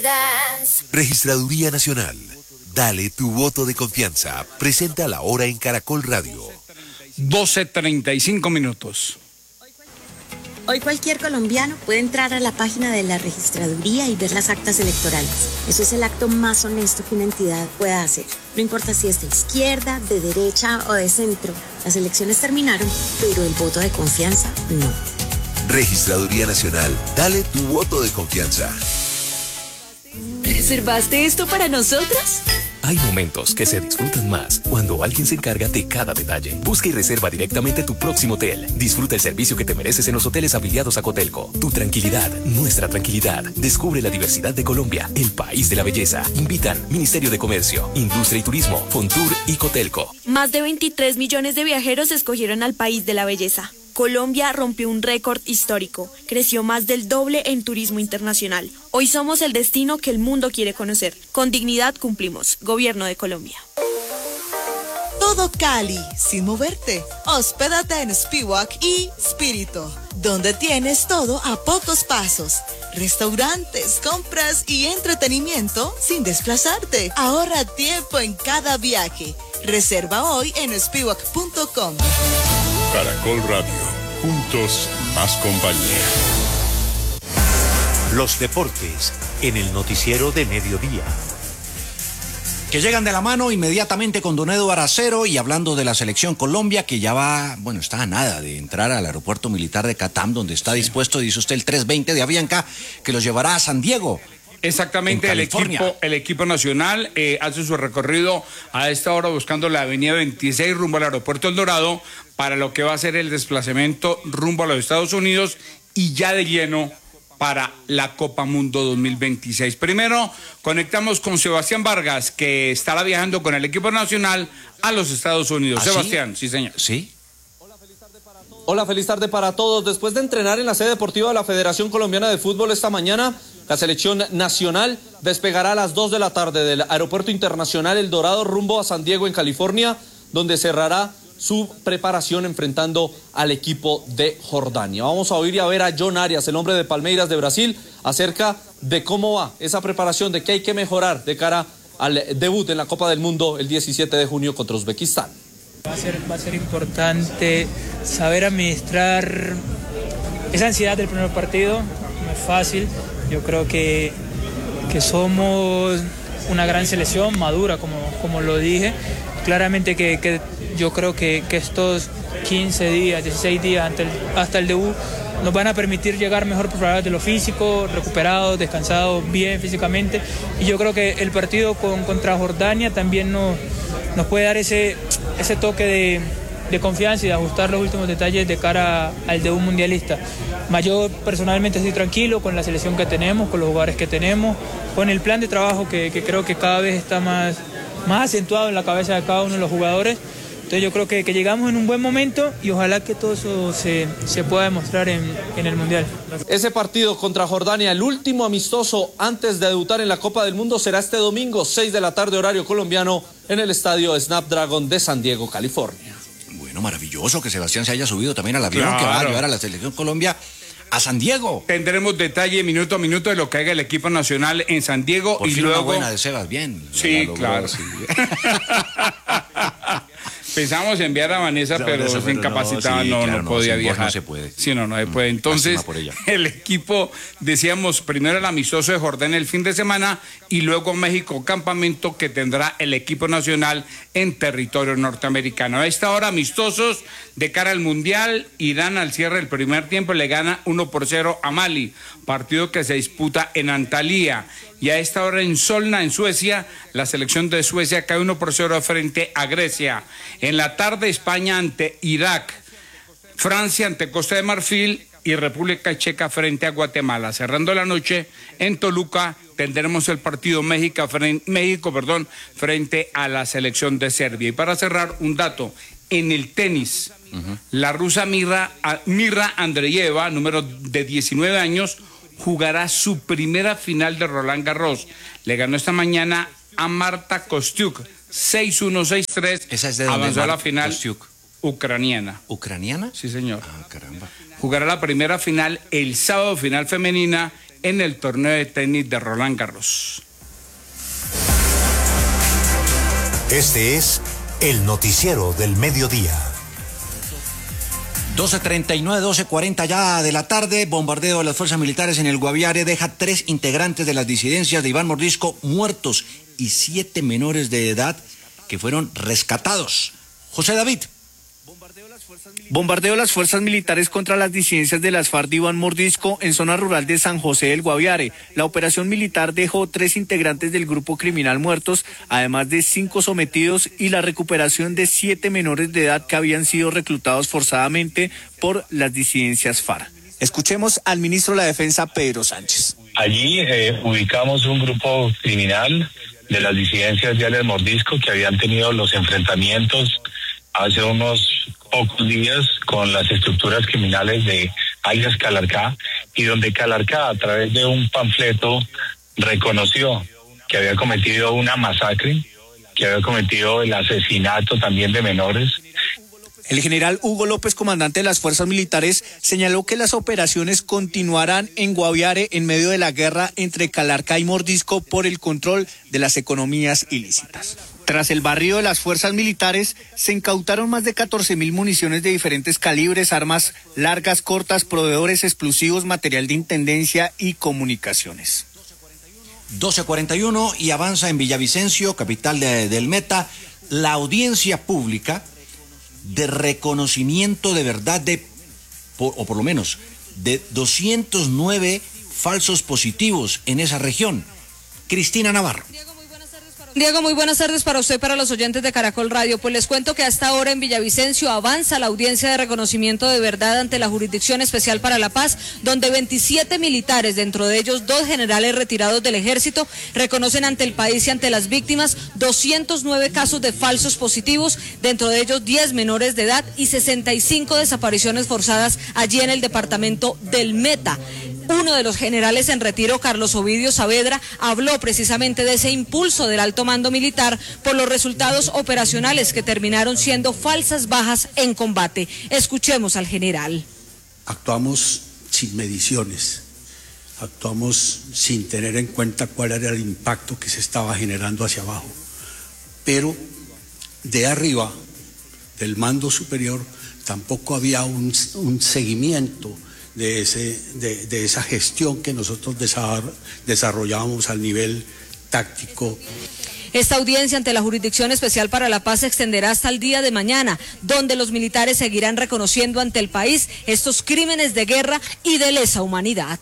Registraduría Nacional. Dale tu voto de confianza. Presenta la hora en Caracol Radio. 12:35. Hoy cualquier colombiano puede entrar a la página de la registraduría y ver las actas electorales. Eso es el acto más honesto que una entidad pueda hacer. No importa si es de izquierda, de derecha o de centro. Las elecciones terminaron, pero el voto de confianza no. Registraduría Nacional. Dale tu voto de confianza. ¿Reservaste esto para nosotros? Hay momentos que se disfrutan más cuando alguien se encarga de cada detalle. Busca y reserva directamente tu próximo hotel. Disfruta el servicio que te mereces en los hoteles afiliados a Cotelco. Tu tranquilidad, nuestra tranquilidad. Descubre la diversidad de Colombia, el país de la belleza. Invitan Ministerio de Comercio, Industria y Turismo, Fontur y Cotelco. Más de 23 millones de viajeros escogieron al país de la belleza. Colombia rompió un récord histórico, creció más del doble en turismo internacional. Hoy somos el destino que el mundo quiere conocer. Con dignidad cumplimos. Gobierno de Colombia. Todo Cali, sin moverte. Hospédate en Spiwak y Spirito, donde tienes todo a pocos pasos. Restaurantes, compras y entretenimiento sin desplazarte. Ahorra tiempo en cada viaje. Reserva hoy en spiwak.com. Caracol Radio, juntos más compañía. Los deportes en el noticiero de mediodía. Que llegan de la mano inmediatamente con don Eduardo Acero y hablando de la selección Colombia que ya va, está a nada de entrar al aeropuerto militar de Catam, donde está dispuesto, dice usted, el 320 de Avianca, que los llevará a San Diego. Exactamente, el equipo nacional hace su recorrido a esta hora buscando la avenida 26 rumbo al aeropuerto El Dorado para lo que va a ser el desplazamiento rumbo a los Estados Unidos y ya de lleno para la Copa Mundo 2026. Primero, conectamos con Sebastián Vargas, que estará viajando con el equipo nacional a los Estados Unidos. Sebastián, sí señor. Sí. Hola, feliz tarde para todos. Después de entrenar en la sede deportiva de la Federación Colombiana de Fútbol esta mañana, la selección nacional despegará a las 2 de la tarde del Aeropuerto Internacional El Dorado rumbo a San Diego, en California, donde cerrará su preparación enfrentando al equipo de Jordania. Vamos a oír y a ver a John Arias, el hombre de Palmeiras de Brasil, acerca de cómo va esa preparación, de qué hay que mejorar de cara al debut en la Copa del Mundo el 17 de junio contra Uzbekistán. Va a ser importante saber administrar esa ansiedad del primer partido. No es fácil. Yo creo que somos una gran selección, madura, como lo dije. Claramente que yo creo que estos 15 días, 16 días hasta el debut nos van a permitir llegar mejor preparados de lo físico, recuperados, descansados bien físicamente. Y yo creo que el partido contra Jordania también nos puede dar ese toque de confianza y de ajustar los últimos detalles de cara al debut mundialista. Yo personalmente estoy tranquilo con la selección que tenemos, con los jugadores que tenemos, con el plan de trabajo que creo que cada vez está más acentuado en la cabeza de cada uno de los jugadores. Entonces yo creo que llegamos en un buen momento y ojalá que todo eso se pueda demostrar en el Mundial. Ese partido contra Jordania, el último amistoso antes de debutar en la Copa del Mundo, será este domingo, 6 de la tarde, horario colombiano, en el estadio Snapdragon de San Diego, California. Bueno, maravilloso que Sebastián se haya subido también al avión que va a llevar a la selección Colombia a San Diego. Tendremos detalle minuto a minuto de lo que haga el equipo nacional en San Diego. Por y fin luego una buena de Sebas, bien. Sí, claro. Sí. Pensamos enviar a Vanessa, pero es incapacitada, no podía viajar. No se puede. Sí, no se puede. Entonces, el equipo, decíamos, primero el amistoso de Jordania el fin de semana y luego México, campamento que tendrá el equipo nacional en territorio norteamericano. A esta hora, amistosos de cara al Mundial. Irán al cierre del primer tiempo le gana 1-0 a Mali, partido que se disputa en Antalya. Y a esta hora en Solna, en Suecia, la selección de Suecia cae 1-0 frente a Grecia. En la tarde, España ante Irak, Francia ante Costa de Marfil y República Checa frente a Guatemala. Cerrando la noche, en Toluca tendremos el partido México frente a la selección de Serbia. Y para cerrar, un dato, en el tenis, la rusa Mirra Andreeva, número de 19 años, jugará su primera final de Roland Garros. Le ganó esta mañana a Marta Kostyuk, 6-1, 6-3. Esa es de avanzó a la final Kostyuk. Ucraniana. ¿Ucraniana? Sí, señor. Ah, caramba. Jugará la primera final el sábado, final femenina, en el torneo de tenis de Roland Garros. Este es el noticiero del mediodía. 12:39, 12:40 ya de la tarde. Bombardeo de las fuerzas militares en el Guaviare deja 3 integrantes de las disidencias de Iván Mordisco muertos y 7 menores de edad que fueron rescatados. José David. Bombardeo de las fuerzas militares contra las disidencias de las FARC de Iván Mordisco en zona rural de San José del Guaviare. La operación militar dejó 3 integrantes del grupo criminal muertos, además de 5 sometidos y la recuperación de 7 menores de edad que habían sido reclutados forzadamente por las disidencias FARC. Escuchemos al ministro de la Defensa, Pedro Sánchez. Allí ubicamos un grupo criminal de las disidencias de Iván Mordisco que habían tenido los enfrentamientos hace unos pocos días con las estructuras criminales de alias Calarcá, y donde Calarcá, a través de un panfleto, reconoció que había cometido una masacre, que había cometido el asesinato también de menores. El general Hugo López, comandante de las fuerzas militares, señaló que las operaciones continuarán en Guaviare en medio de la guerra entre Calarcá y Mordisco por el control de las economías ilícitas. Tras el barrido de las fuerzas militares, se incautaron más de 14.000 municiones de diferentes calibres, armas largas, cortas, proveedores explosivos, material de intendencia y comunicaciones. 12:41 y avanza en Villavicencio, capital del Meta, la audiencia pública de reconocimiento de verdad o por lo menos de 209 falsos positivos en esa región. Cristina Navarro. Diego, muy buenas tardes para usted y para los oyentes de Caracol Radio. Pues les cuento que hasta ahora en Villavicencio avanza la audiencia de reconocimiento de verdad ante la Jurisdicción Especial para la Paz, donde 27 militares, dentro de ellos 2 generales retirados del ejército, reconocen ante el país y ante las víctimas 209 casos de falsos positivos, dentro de ellos 10 menores de edad y 65 desapariciones forzadas allí en el departamento del Meta. Uno de los generales en retiro, Carlos Ovidio Saavedra, habló precisamente de ese impulso del alto mando militar por los resultados operacionales que terminaron siendo falsas bajas en combate. Escuchemos al general. Actuamos sin mediciones, actuamos sin tener en cuenta cuál era el impacto que se estaba generando hacia abajo, pero de arriba, del mando superior, tampoco había un seguimiento de esa gestión que nosotros desarrollábamos al nivel táctico. Esta audiencia ante la Jurisdicción Especial para la Paz se extenderá hasta el día de mañana, donde los militares seguirán reconociendo ante el país estos crímenes de guerra y de lesa humanidad.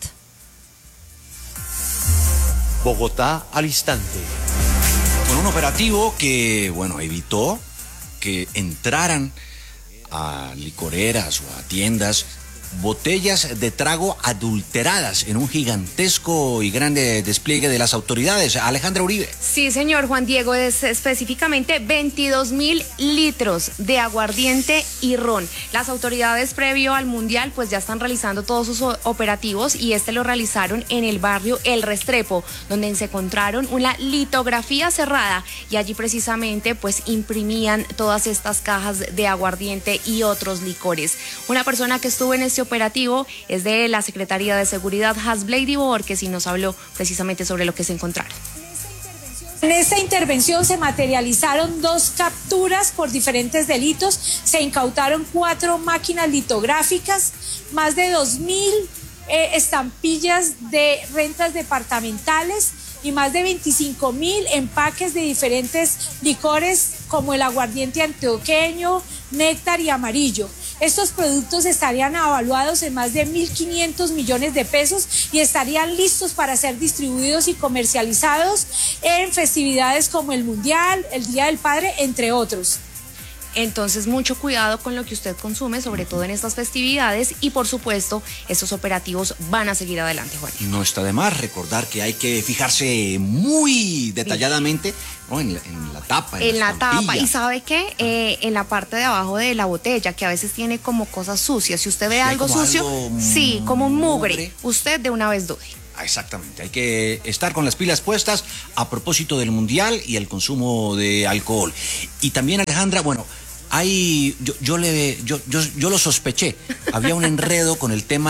Bogotá al instante. Con un operativo que, evitó que entraran a licoreras o a tiendas botellas de trago adulteradas en un gigantesco y grande despliegue de las autoridades. Alejandra Uribe. Sí, señor Juan Diego, es específicamente 22.000 litros de aguardiente y ron. Las autoridades previo al Mundial pues ya están realizando todos sus operativos y lo realizaron en el barrio El Restrepo, donde se encontraron una litografía cerrada y allí precisamente pues imprimían todas estas cajas de aguardiente y otros licores. Una persona que estuvo en este operativo es de la Secretaría de Seguridad, Hasblady Borges, y nos habló precisamente sobre lo que se encontraron. En esta intervención se materializaron 2 capturas por diferentes delitos, se incautaron 4 máquinas litográficas, más de 2.000 estampillas de rentas departamentales y más de 25.000 empaques de diferentes licores como el aguardiente antioqueño, néctar y amarillo. Estos productos estarían avaluados en más de 1.500 millones de pesos y estarían listos para ser distribuidos y comercializados en festividades como el Mundial, el Día del Padre, entre otros. Entonces, mucho cuidado con lo que usted consume, sobre todo en estas festividades, y por supuesto, estos operativos van a seguir adelante, Juan. No está de más recordar que hay que fijarse muy detalladamente, ¿no? en la tapa. En la tapa, y ¿sabe qué? En la parte de abajo de la botella, que a veces tiene como cosas sucias. Si usted ve algo sucio, sí, como mugre, usted de una vez dude. Exactamente, hay que estar con las pilas puestas a propósito del Mundial y el consumo de alcohol. Y también, Alejandra, yo lo sospeché, había un enredo con el tema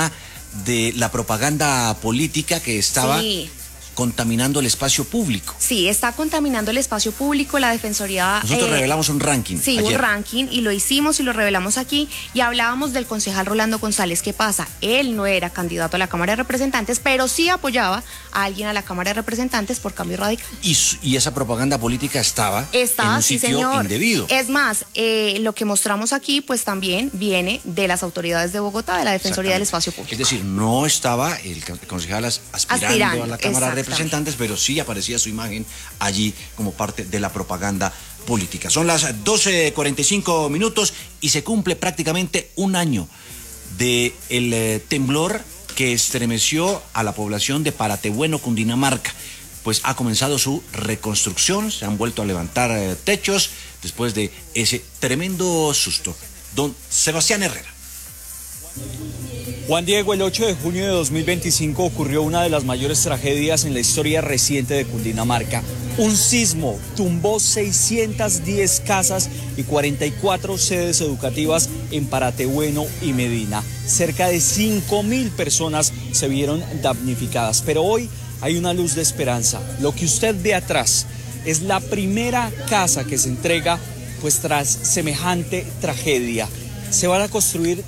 de la propaganda política que estaba contaminando el espacio público. Sí, está contaminando el espacio público. La Defensoría... Nosotros revelamos un ranking. Sí, ayer. un ranking, y lo hicimos y lo revelamos aquí, y hablábamos del concejal Rolando González. ¿Qué pasa? Él no era candidato a la Cámara de Representantes, pero sí apoyaba a alguien a la Cámara de Representantes por Cambio Radical. Y esa propaganda política estaba en un sí, sitio señor. indebido. Es más, lo que mostramos aquí, pues también viene de las autoridades de Bogotá, de la Defensoría del Espacio Público. Es decir, no estaba el concejal aspirando a la Cámara de Representantes, pero sí aparecía su imagen allí como parte de la propaganda política. Son las 12:45 minutos y se cumple prácticamente un año del temblor que estremeció a la población de Paratebueno, Cundinamarca. Pues ha comenzado su reconstrucción, se han vuelto a levantar techos después de ese tremendo susto. Don Sebastián Herrera. Juan Diego, el 8 de junio de 2025 ocurrió una de las mayores tragedias en la historia reciente de Cundinamarca. Un sismo tumbó 610 casas y 44 sedes educativas en Paratebueno y Medina. Cerca de 5.000 personas se vieron damnificadas, pero hoy hay una luz de esperanza. Lo que usted ve atrás es la primera casa que se entrega, pues tras semejante tragedia. Se van a construir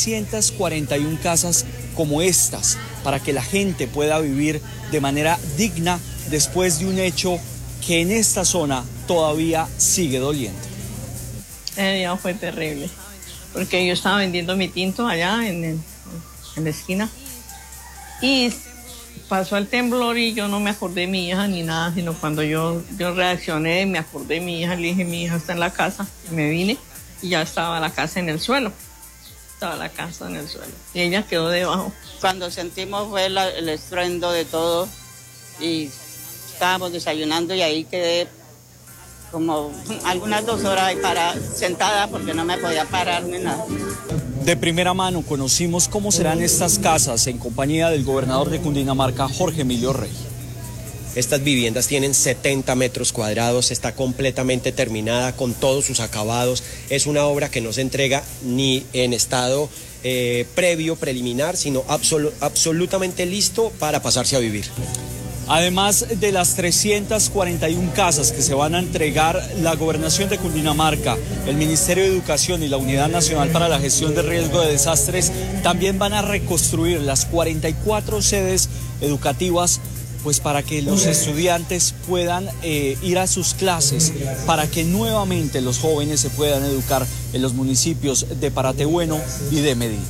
341 casas como estas para que la gente pueda vivir de manera digna después de un hecho que en esta zona todavía sigue doliendo. El día fue terrible, porque yo estaba vendiendo mi tinto allá en la esquina y pasó el temblor y yo no me acordé de mi hija ni nada, sino cuando yo reaccioné, me acordé de mi hija, le dije, mi hija está en la casa, y me vine. Y ya estaba la casa en el suelo. Estaba la casa en el suelo. Y ella quedó debajo. Cuando sentimos fue el estruendo de todo. Y estábamos desayunando y ahí quedé como algunas 2 horas ahí sentada porque no me podía parar ni nada. De primera mano conocimos cómo serán estas casas en compañía del gobernador de Cundinamarca, Jorge Emilio Rey. Estas viviendas tienen 70 metros cuadrados, está completamente terminada con todos sus acabados. Es una obra que no se entrega ni en estado previo, preliminar, sino absolutamente listo para pasarse a vivir. Además de las 341 casas que se van a entregar, la Gobernación de Cundinamarca, el Ministerio de Educación y la Unidad Nacional para la Gestión de Riesgo de Desastres también van a reconstruir las 44 sedes educativas, pues para que los estudiantes puedan ir a sus clases, para que nuevamente los jóvenes se puedan educar en los municipios de Paratebueno y de Medina.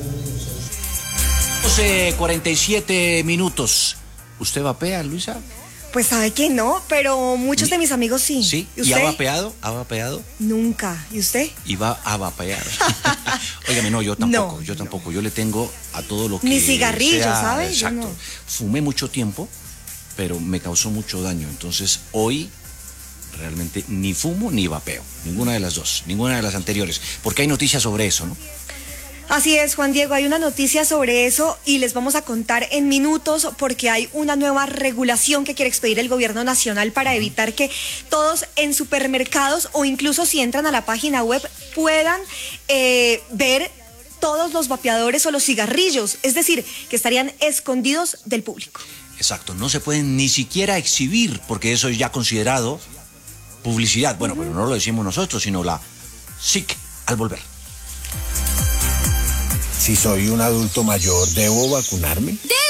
12:47 minutos. ¿Usted vapea, Luisa? Pues sabe que no, pero muchos de mis amigos sí. ¿Sí? ¿Y usted? ha vapeado? ¿Ha vapeado? Nunca. ¿Y usted? Y va a vapear. Óigame, no, yo tampoco, yo tampoco. Yo le tengo a todo lo que Ni cigarrillos, sea, ¿sabe? Exacto. Yo no. Fumé mucho tiempo, pero me causó mucho daño. Entonces, hoy realmente ni fumo ni vapeo. Ninguna de las dos, ninguna de las anteriores. Porque hay noticias sobre eso, ¿no? Así es, Juan Diego, hay una noticia sobre eso y les vamos a contar en minutos porque hay una nueva regulación que quiere expedir el gobierno nacional para evitar que todos en supermercados o incluso si entran a la página web puedan ver todos los vapeadores o los cigarrillos, es decir, que estarían escondidos del público. Exacto, no se pueden ni siquiera exhibir porque eso es ya considerado publicidad. Bueno, pero no lo decimos nosotros, sino la SIC al volver. Si soy un adulto mayor, ¿debo vacunarme?